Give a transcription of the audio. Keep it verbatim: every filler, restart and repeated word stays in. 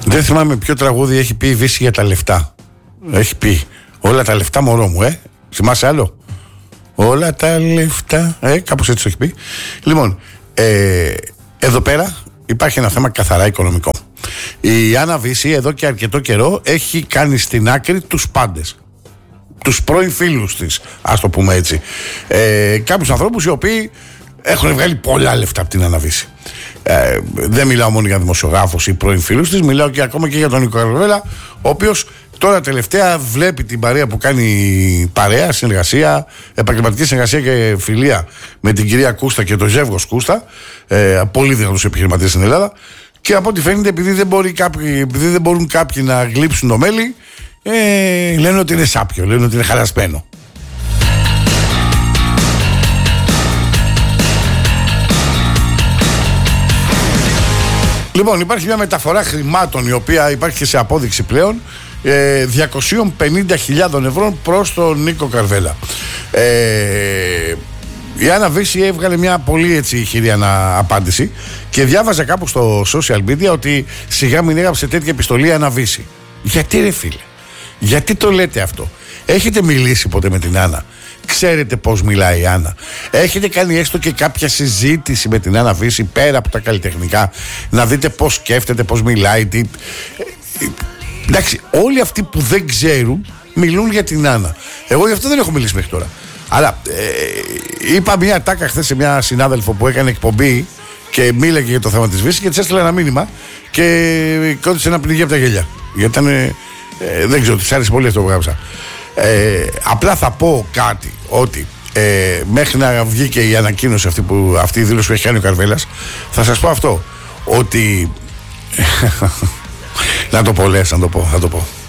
Δεν θυμάμαι ποιο τραγούδι έχει πει η Βύση για τα λεφτά. Έχει πει όλα τα λεφτά μωρό μου, ε. Θυμάσαι άλλο? Όλα τα λεφτά. Ε, κάπως έτσι το έχει πει. Λοιπόν, ε, εδώ πέρα υπάρχει ένα θέμα καθαρά οικονομικό. Η Άννα Βύση εδώ και αρκετό καιρό έχει κάνει στην άκρη τους πάντες. Τους πρώην φίλους της, ας το πούμε έτσι. Ε, κάποιους ανθρώπους οι οποίοι έχουν βγάλει πολλά λεφτά από την Άννα Βύση. Ε, δεν μιλάω μόνο για δημοσιογράφους ή πρώην φίλους της, μιλάω και ακόμα και για τον Νίκο Καρβέλα, ο οποίος τώρα τελευταία βλέπει την παρέα που κάνει παρέα, συνεργασία, επαγγελματική συνεργασία και φιλία με την κυρία Κούστα και το ζεύγος Κούστα, ε, πολύ δυνατούς επιχειρηματίες στην Ελλάδα, και από ό,τι φαίνεται, επειδή δεν, μπορεί κάποιοι, επειδή δεν μπορούν κάποιοι να γλύψουν το μέλι, ε, λένε ότι είναι σάπιο, λένε ότι είναι χαλασμένο. Λοιπόν, υπάρχει μια μεταφορά χρημάτων η οποία υπάρχει και σε απόδειξη πλέον, ε, διακόσιες πενήντα χιλιάδες ευρώ προς τον Νίκο Καρβέλα. Ε, η Άννα Βύση έβγαλε μια πολύ έτσι χειρή απάντηση και διάβαζα κάπου στο social media ότι σιγά μην έγραψε τέτοια επιστολή η Άννα Βύση. Γιατί ρε φίλε, γιατί το λέτε αυτό? Έχετε μιλήσει ποτέ με την Άννα? Ξέρετε πώς μιλάει η Άννα? Έχετε κάνει έστω και κάποια συζήτηση με την Άννα Βύση πέρα από τα καλλιτεχνικά, να δείτε πώς σκέφτεται, πώς μιλάει, τι... Εντάξει, όλοι αυτοί που δεν ξέρουν μιλούν για την Άννα. Εγώ γι' αυτό δεν έχω μιλήσει μέχρι τώρα. Αλλά ε, είπα μια τάκα χθες σε μια συνάδελφο που έκανε εκπομπή και μίλαγε για το θέμα της Βύση και της έστειλα ένα μήνυμα και κόντισε ένα πνιγεί από τα γέλια. Γιατί ήταν, ε, δεν ξέρω, της άρεσε πολύ αυτό που γράψα. Ε, απλά θα πω κάτι, ότι ε, μέχρι να βγει και η ανακοίνωση αυτή, που, αυτή η δήλωση που έχει κάνει ο Καρβέλας, θα σας πω αυτό, ότι να το πω λες, να το πω, θα το πω